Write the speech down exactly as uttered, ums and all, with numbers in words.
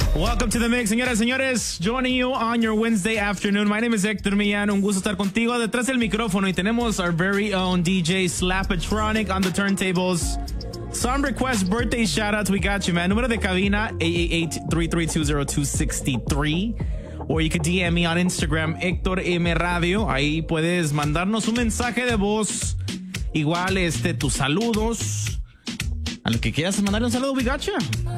Welcome to the mix, señoras y señores. Joining you on your Wednesday afternoon. My name is Hector Millán. Un gusto estar contigo detrás del micrófono y tenemos our very own D J Slapatronic on the turntables. Some request birthday shoutouts. We got you, man. Número de cabina eight eight eight, three three two, zero two six three. Or you could D M me on Instagram, Hector M Radio. Ahí puedes mandarnos un mensaje de voz. Igual, este, tus saludos. A lo que quieras mandarle un saludo, we got you.